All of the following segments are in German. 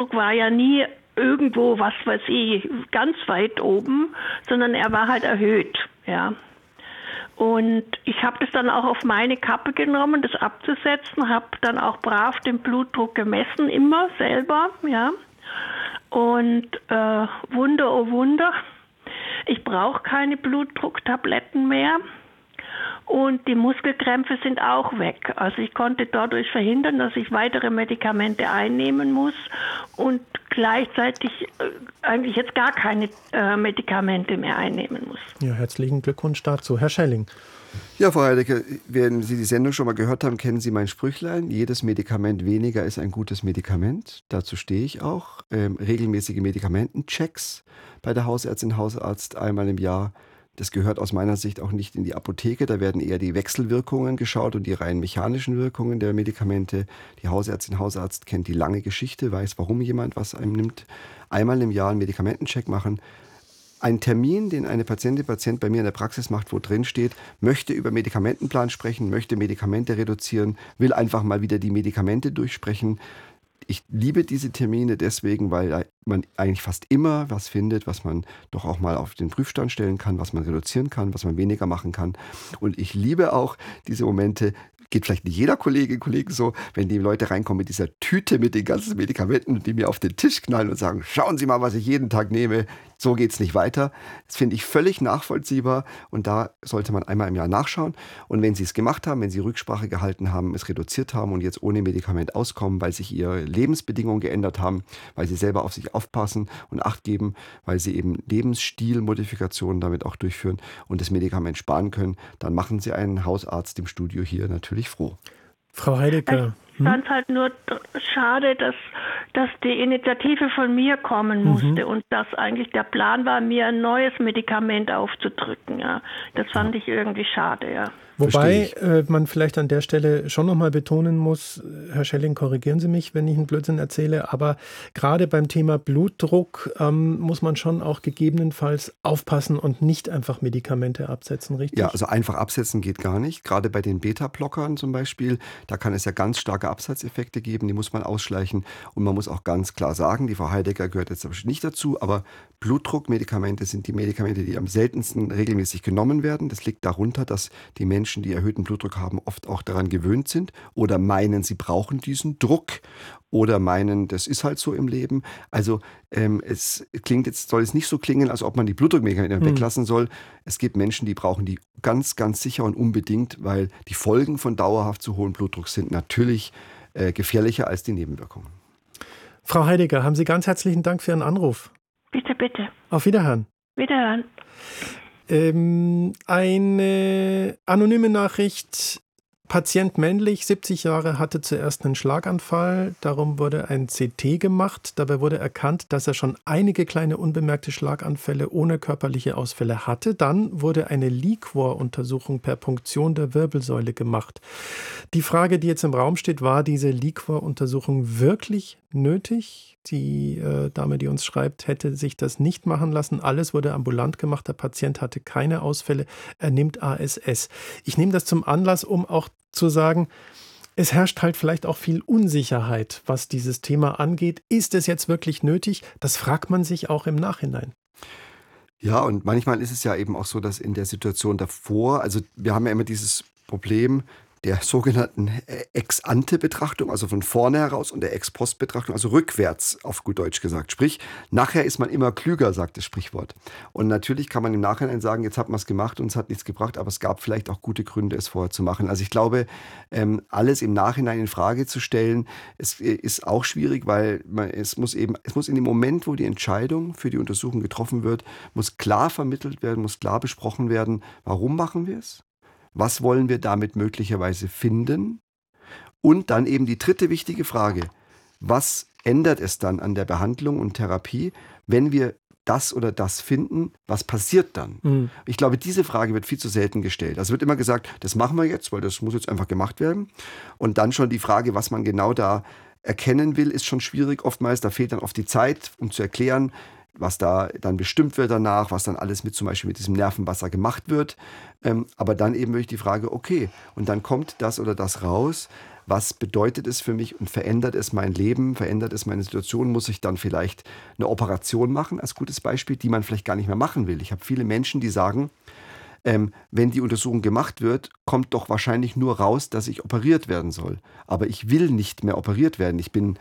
Blutdruck war ja nie irgendwo, was weiß ich, ganz weit oben, sondern er war halt erhöht, ja. Und ich habe das dann auch auf meine Kappe genommen, das abzusetzen, habe dann auch brav den Blutdruck gemessen, immer selber, ja. Und Wunder, oh Wunder, ich brauche keine Blutdrucktabletten mehr. Und die Muskelkrämpfe sind auch weg. Also ich konnte dadurch verhindern, dass ich weitere Medikamente einnehmen muss und gleichzeitig eigentlich jetzt gar keine Medikamente mehr einnehmen muss. Ja, herzlichen Glückwunsch dazu. Herr Schelling. Ja, Frau Heidecke, wenn Sie die Sendung schon mal gehört haben, kennen Sie mein Sprüchlein. Jedes Medikament weniger ist ein gutes Medikament. Dazu stehe ich auch. Regelmäßige Medikamentenchecks bei der Hausärztin, Hausarzt einmal im Jahr. Das gehört aus meiner Sicht auch nicht in die Apotheke. Da werden eher die Wechselwirkungen geschaut und die rein mechanischen Wirkungen der Medikamente. Die Hausärztin, Hausarzt kennt die lange Geschichte, weiß, warum jemand was einem nimmt. Einmal im Jahr einen Medikamentencheck machen. Ein Termin, den eine Patientin, Patient bei mir in der Praxis macht, wo drin steht, möchte über Medikamentenplan sprechen, möchte Medikamente reduzieren, will einfach mal wieder die Medikamente durchsprechen. Ich liebe diese Termine deswegen, weil man eigentlich fast immer was findet, was man doch auch mal auf den Prüfstand stellen kann, was man reduzieren kann, was man weniger machen kann. Und ich liebe auch diese Momente, geht vielleicht nicht jeder Kollege, Kollegen so, wenn die Leute reinkommen mit dieser Tüte mit den ganzen Medikamenten, die mir auf den Tisch knallen und sagen, schauen Sie mal, was ich jeden Tag nehme, so geht's nicht weiter. Das finde ich völlig nachvollziehbar und da sollte man einmal im Jahr nachschauen. Und wenn Sie es gemacht haben, wenn Sie Rücksprache gehalten haben, es reduziert haben und jetzt ohne Medikament auskommen, weil sich Ihre Lebensbedingungen geändert haben, weil Sie selber auf sich aufpassen und Acht geben, weil Sie eben Lebensstilmodifikationen damit auch durchführen und das Medikament sparen können, dann machen Sie einen Hausarzt im Studio hier natürlich froh. Frau Heidecke. Ich fand es halt nur schade, dass die Initiative von mir kommen musste und dass eigentlich der Plan war, mir ein neues Medikament aufzudrücken. Ja. Das fand ich irgendwie schade, ja. Wobei man vielleicht an der Stelle schon nochmal betonen muss, Herr Schelling, korrigieren Sie mich, wenn ich einen Blödsinn erzähle, aber gerade beim Thema Blutdruck muss man schon auch gegebenenfalls aufpassen und nicht einfach Medikamente absetzen, richtig? Ja, also einfach absetzen geht gar nicht. Gerade bei den Beta-Blockern zum Beispiel, da kann es ja ganz starke Absatzeffekte geben, die muss man ausschleichen. Und man muss auch ganz klar sagen, die Frau Heidegger gehört jetzt nicht dazu, aber Blutdruckmedikamente sind die Medikamente, die am seltensten regelmäßig genommen werden. Das liegt darunter, dass die Menschen, die erhöhten Blutdruck haben, oft auch daran gewöhnt sind oder meinen, sie brauchen diesen Druck oder meinen, das ist halt so im Leben. Also es klingt jetzt, soll es nicht so klingen, als ob man die Blutdruckmedikamente weglassen soll. Es gibt Menschen, die brauchen die ganz, ganz sicher und unbedingt, weil die Folgen von dauerhaft zu hohem Blutdruck sind natürlich gefährlicher als die Nebenwirkungen. Frau Heidegger, haben Sie ganz herzlichen Dank für Ihren Anruf. Bitte, bitte. Auf Wiederhören. Wiederhören. Eine anonyme Nachricht. Patient männlich, 70 Jahre, hatte zuerst einen Schlaganfall. Darum wurde ein CT gemacht. Dabei wurde erkannt, dass er schon einige kleine unbemerkte Schlaganfälle ohne körperliche Ausfälle hatte. Dann wurde eine Liquor-Untersuchung per Punktion der Wirbelsäule gemacht. Die Frage, die jetzt im Raum steht, war diese Liquor-Untersuchung wirklich nötig? Die Dame, die uns schreibt, hätte sich das nicht machen lassen. Alles wurde ambulant gemacht. Der Patient hatte keine Ausfälle. Er nimmt ASS. Ich nehme das zum Anlass, um auch zu sagen, es herrscht halt vielleicht auch viel Unsicherheit, was dieses Thema angeht. Ist es jetzt wirklich nötig? Das fragt man sich auch im Nachhinein. Ja, und manchmal ist es ja eben auch so, dass in der Situation davor, also wir haben ja immer dieses Problem der sogenannten Ex-ante-Betrachtung, also von vorne heraus, und der Ex-post-Betrachtung, also rückwärts auf gut Deutsch gesagt. Sprich, nachher ist man immer klüger, sagt das Sprichwort. Und natürlich kann man im Nachhinein sagen, jetzt hat man es gemacht und es hat nichts gebracht, aber es gab vielleicht auch gute Gründe, es vorher zu machen. Also ich glaube, alles im Nachhinein in Frage zu stellen, ist auch schwierig, weil es muss in dem Moment, wo die Entscheidung für die Untersuchung getroffen wird, muss klar vermittelt werden, muss klar besprochen werden, warum machen wir es? Was wollen wir damit möglicherweise finden? Und dann eben die dritte wichtige Frage, was ändert es dann an der Behandlung und Therapie, wenn wir das oder das finden, was passiert dann? Ich glaube, diese Frage wird viel zu selten gestellt. Also wird immer gesagt, das machen wir jetzt, weil das muss jetzt einfach gemacht werden. Und dann schon die Frage, was man genau da erkennen will, ist schon schwierig oftmals. Da fehlt dann oft die Zeit, um zu erklären, was da dann bestimmt wird danach, was dann alles mit zum Beispiel mit diesem Nervenwasser gemacht wird. Aber dann eben wirklich die Frage, okay, und dann kommt das oder das raus. Was bedeutet es für mich und verändert es mein Leben, verändert es meine Situation? Muss ich dann vielleicht eine Operation machen, als gutes Beispiel, die man vielleicht gar nicht mehr machen will? Ich habe viele Menschen, die sagen, wenn die Untersuchung gemacht wird, kommt doch wahrscheinlich nur raus, dass ich operiert werden soll. Aber ich will nicht mehr operiert werden. Ich bin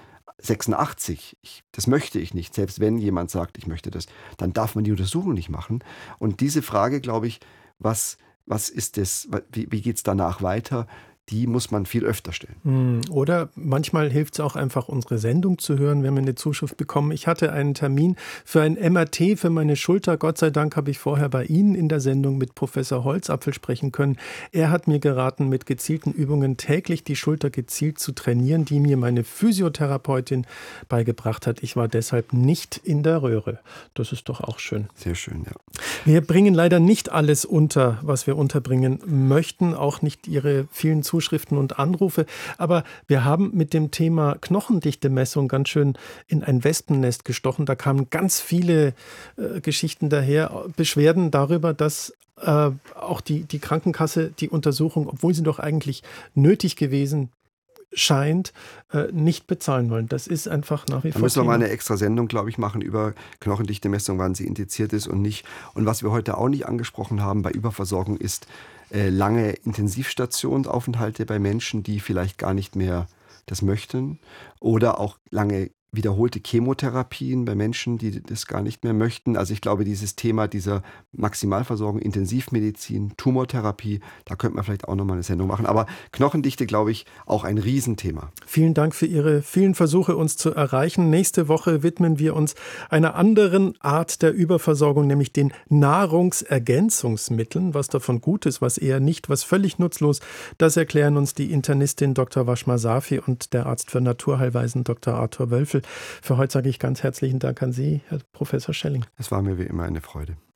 86. Das möchte ich nicht. Selbst wenn jemand sagt, ich möchte das, dann darf man die Untersuchung nicht machen. Und diese Frage, glaube ich, was ist das, wie geht es danach weiter? Die muss man viel öfter stellen. Oder manchmal hilft es auch einfach, unsere Sendung zu hören, wenn wir eine Zuschrift bekommen. Ich hatte einen Termin für ein MRT für meine Schulter. Gott sei Dank habe ich vorher bei Ihnen in der Sendung mit Professor Holzapfel sprechen können. Er hat mir geraten, mit gezielten Übungen täglich die Schulter gezielt zu trainieren, die mir meine Physiotherapeutin beigebracht hat. Ich war deshalb nicht in der Röhre. Das ist doch auch schön. Sehr schön, ja. Wir bringen leider nicht alles unter, was wir unterbringen möchten, auch nicht Ihre vielen Zuschriften und Anrufe. Aber wir haben mit dem Thema Knochendichte-Messung ganz schön in ein Wespennest gestochen. Da kamen ganz viele Geschichten daher, Beschwerden darüber, dass auch die Krankenkasse die Untersuchung, obwohl sie doch eigentlich nötig gewesen scheint, nicht bezahlen wollen. Das ist einfach nach wie vor. Da müssen wir mal eine extra Sendung, glaube ich, machen über Knochendichte-Messung, wann sie indiziert ist und nicht. Und was wir heute auch nicht angesprochen haben bei Überversorgung ist lange Intensivstationsaufenthalte bei Menschen, die vielleicht gar nicht mehr das möchten, oder auch lange wiederholte Chemotherapien bei Menschen, die das gar nicht mehr möchten. Also ich glaube, dieses Thema dieser Maximalversorgung, Intensivmedizin, Tumortherapie, da könnte man vielleicht auch nochmal eine Sendung machen. Aber Knochendichte, glaube ich, auch ein Riesenthema. Vielen Dank für Ihre vielen Versuche, uns zu erreichen. Nächste Woche widmen wir uns einer anderen Art der Überversorgung, nämlich den Nahrungsergänzungsmitteln. Was davon gut ist, was eher nicht, was völlig nutzlos, das erklären uns die Internistin Dr. Washma Safi und der Arzt für Naturheilweisen Dr. Arthur Wölfel. Für heute sage ich ganz herzlichen Dank an Sie, Herr Professor Schelling. Es war mir wie immer eine Freude.